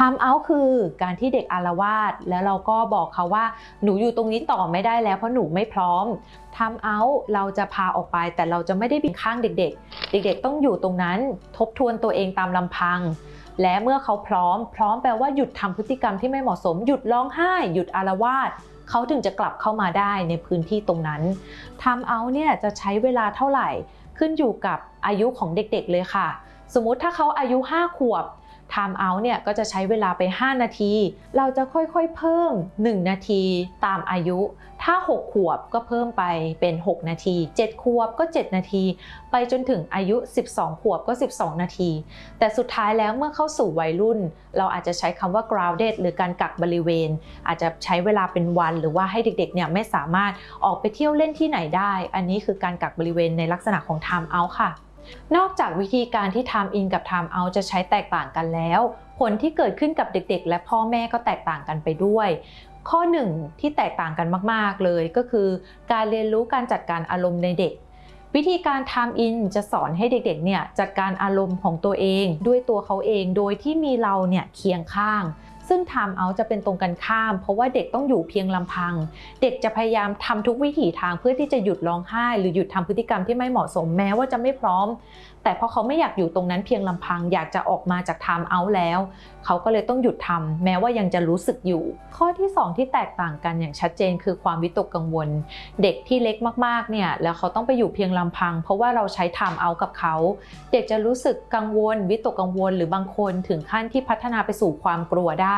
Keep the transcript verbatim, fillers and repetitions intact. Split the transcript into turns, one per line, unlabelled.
time out คือการที่เด็กอาละวาดแล้วเราก็บอกเขาว่าหนูอยู่ตรงนี้ต่อไม่ได้แล้วเพราะหนูไม่พร้อม time out เราจะพาออกไปแต่เราจะไม่ได้บินข้างเด็กๆเด็กๆต้องอยู่ตรงนั้นทบทวนตัวเองตามลำพังและเมื่อเขาพร้อมพร้อมแปลว่าหยุดทำพฤติกรรมที่ไม่เหมาะสมหยุดร้องไห้หยุดอาละวาดเขาถึงจะกลับเข้ามาได้ในพื้นที่ตรงนั้น time out เนี่ยจะใช้เวลาเท่าไหร่ขึ้นอยู่กับอายุของเด็กๆเลยค่ะสมมุติถ้าเขาอายุห้าขวบtime out เนี่ยก็จะใช้เวลาไปห้านาทีเราจะค่อยๆเพิ่มหนึ่งนาทีตามอายุถ้าหกขวบก็เพิ่มไปเป็นหกนาทีเจ็ดขวบก็เจ็ดนาทีไปจนถึงอายุสิบสองขวบก็สิบสองนาทีแต่สุดท้ายแล้วเมื่อเข้าสู่วัยรุ่นเราอาจจะใช้คำว่า grounded หรือการกักบริเวณอาจจะใช้เวลาเป็นวันหรือว่าให้เด็กๆเนี่ยไม่สามารถออกไปเที่ยวเล่นที่ไหนได้อันนี้คือการกักบริเวณในลักษณะของ time out ค่ะนอกจากวิธีการที่ time in กับ time out จะใช้แตกต่างกันแล้วผลที่เกิดขึ้นกับเด็กๆและพ่อแม่ก็แตกต่างกันไปด้วยข้อหนึ่งที่แตกต่างกันมากๆเลยก็คือการเรียนรู้การจัดการอารมณ์ในเด็กวิธีการ time in จะสอนให้เด็กๆเนี่ยจัดการอารมณ์ของตัวเองด้วยตัวเขาเองโดยที่มีเราเนี่ยเคียงข้างซึ่ง time out จะเป็นตรงกันข้ามเพราะว่าเด็กต้องอยู่เพียงลำพังเด็กจะพยายามทำทุกวิถีทางเพื่อที่จะหยุดร้องไห้หรือหยุดทำพฤติกรรมที่ไม่เหมาะสมแม้ว่าจะไม่พร้อมแต่พอเขาไม่อยากอยู่ตรงนั้นเพียงลำพังอยากจะออกมาจาก time out แล้วเขาก็เลยต้องหยุดทำแม้ว่ายังจะรู้สึกอยู่ข้อที่สองที่แตกต่างกันอย่างชัดเจนคือความวิตกกังวลเด็กที่เล็กมากๆเนี่ยแล้วเขาต้องไปอยู่เพียงลำพังเพราะว่าเราใช้ time out กับเขาเด็กจะรู้สึกกังวลวิตกกังวลหรือบางคนถึงขั้นที่พัฒนาไปสู่ความกลัวได้